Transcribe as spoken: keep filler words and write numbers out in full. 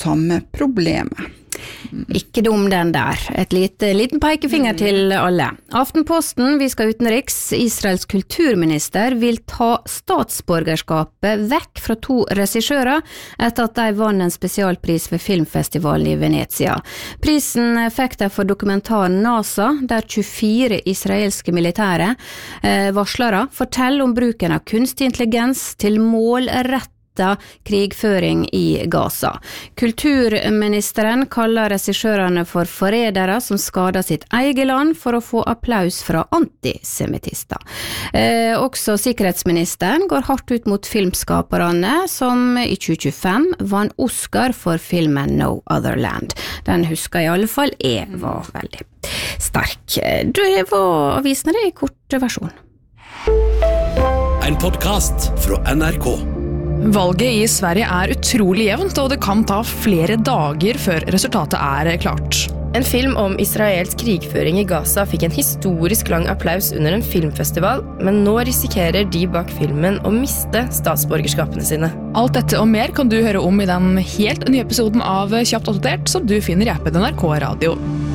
samme problemet. Ikke dum den der. Et lite, liten pekefinger til alle. Aftenposten, vi skal utenriks. Israels kulturminister vil ta statsborgerskapet vekk fra to regissører etter at de vann en spesialpris ved filmfestivalen i Venezia. Prisen fikk de for dokumentaren NASA, der tjuefire israelske militære eh, varslere forteller om bruken av kunstig intelligens til målrett krigføring i Gaza. Kulturministeren kaller regissørene for forrædere som skader sitt eget land for å få applaus fra antisemitister. Eh, også sikkerhetsministeren går hardt ut mot filmskaperne som i tjue tjuefem vann Oscar for filmen No Other Land. Den husker i alle fall jeg var veldig sterk. Det var avisene det i kort versjon. En podcast fra N R K. Valget i Sverige er utrolig jevnt, og det kan ta flere dager før resultatet er klart. En film om Israels krigføring i Gaza fikk en historisk lang applaus under en filmfestival, men nå risikerer de bak filmen å miste statsborgerskapene sine. Alt dette og mer kan du høre om i den helt nye episoden av Kjapt oppdatert, som du finner i appen N R K Radio.